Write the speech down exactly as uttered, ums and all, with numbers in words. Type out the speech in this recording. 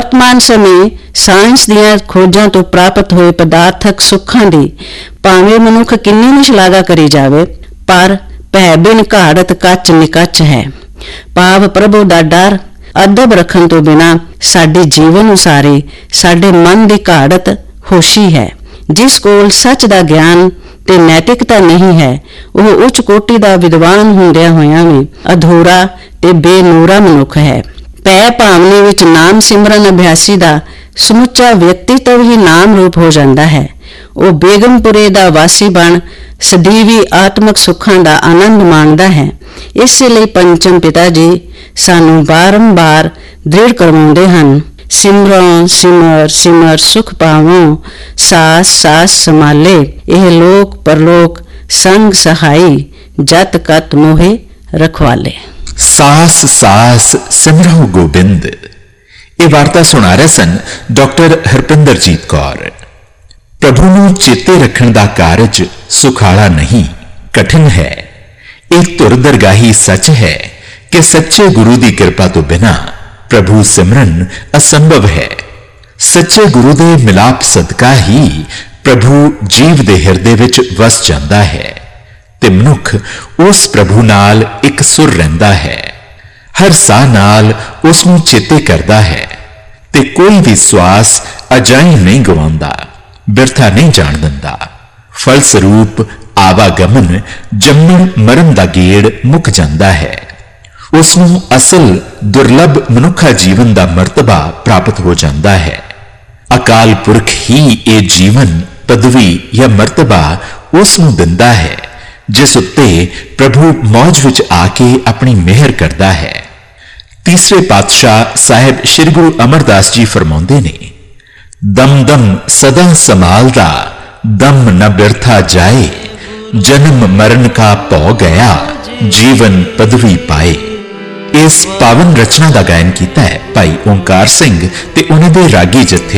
वर्तमान समय साइंस दीआं खोजां तो प्राप्त होए पदार्थक सुखां दी भावें मनुख किन्नी भी शलाघा करी जावे पर भै बिन घाड़त कच निकच है। भाव प्रभु दा डर अदब रखन तो बिना साडे जीवन उसारे साडे मन दी घाड़त होशी है। जिस कोल सच दा ज्ञान ते नैतिकता नहीं है वह उच्च कोटि दा विद्वान हुंदियां होयां भी अधूरा ते बेनूरा मनुख है। भै भावने विच नाम सिमरन अभ्यासी दा समुचा व्यक्तित्व ही नाम रूप हो जाता है। वह बेगमपुरे दा वासी बन सदीवी आत्मक सुखां दा आनंद माणदा है। इस लई पंचम पिता जी सानू बारंबार दृढ़ करवाउंदे हन, सिमरो सिमर सिमर सुख पावो, सास सास संभाले, यह लोक परलोक संग सहाई, जत कत मोहे रखवाले। सास सास सिमरो गोबिंद। ये वार्ता सुना रहे सन डॉक्टर हरपिंदरजीत कौर। प्रभु नूं चेते रखण दा कारज सुखाला नहीं, कठिन है। एक धुर दरगाही सच है कि सच्चे गुरु की कृपा तो बिना प्रभु सिमरन असंभव है। सच्चे गुरु दे मिलाप सदका ही प्रभु जीव दे हिरदे विच वस जांदा है ते मनुख उस प्रभु नाल एक सुर रहिंदा है। हर साह नाल उस नूं चेते करदा है ते कोई भी श्वास अजाई नहीं गवांदा, बिरथा नहीं जान दिंदा। फलस्वरूप आवागमन जम्मण मरण दा गेड़ मुक जांदा है। उसनूं असल दुर्लभ मनुखा जीवन दा मर्तबा प्राप्त हो जाता है। अकाल पुरख ही ये जीवन पदवी या मर्तबा उसनूं दिंदा है जिस उत्ते प्रभु मौज विच आके अपनी मेहर करता है। तीसरे पातशाह साहिब श्री गुरु अमरदास जी फरमाउंदे ने, दम दम सदा संभालदा, दम न बिरथा जाए, जन्म मरण का भौ गया, जीवन पदवी पाए। इस पावन रचना का गायन किया है भाई ओंकार सिंह ते उन्हां दे रागी जत्थे